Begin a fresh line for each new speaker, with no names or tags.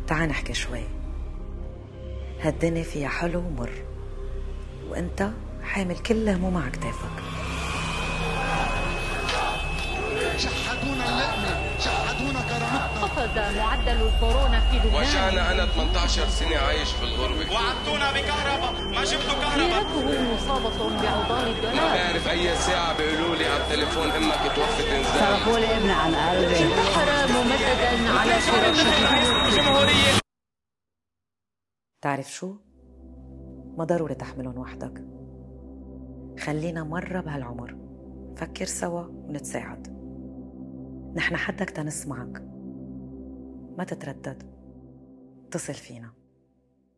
تعال نحكي شوي. هالدنيا فيها حلو ومر، وانت حامل كل هموم على كتافك.
شحدونا اللقمة، شحدونا كرامتنا.
خفض معدل الكورونا في لبنان.
وجعنا أنا 18 سنة عايش في الغربة.
وعدتونا بكهرباء، ما جبتوا كهرباء.
سيارته مصابة بعضال الدولار.
ما بعرف أي ساعة بيقولوا لي على التليفون إمك توفت إنزال.
صرفوا لي ابني عن قلبي.
انتحر ممددا على فراشه
الجمهورية.
تعرف شو؟ ما ضروري تحملهم وحدك. خلينا مرة بهالعمر فكر سوا ونتساعد. نحن حدك تنسمعك، ما تتردد، اتصل فينا.